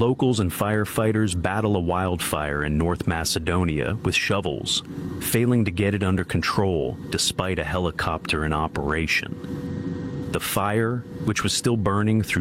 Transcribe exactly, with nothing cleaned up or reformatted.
Locals and firefighters battle a wildfire in North Macedonia with shovels, failing to get it under control despite a helicopter in operation. The fire, which was still burning through